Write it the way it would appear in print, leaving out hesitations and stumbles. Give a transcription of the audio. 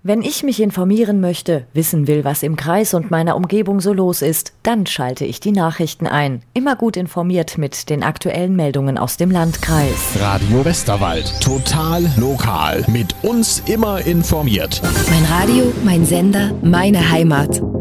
Wenn ich mich informieren möchte, wissen will, was im Kreis und meiner Umgebung so los ist, dann schalte ich die Nachrichten ein. Immer gut informiert mit den aktuellen Meldungen aus dem Landkreis. Radio Westerwald. Total lokal. Mit uns immer informiert. Mein Radio, mein Sender, meine Heimat.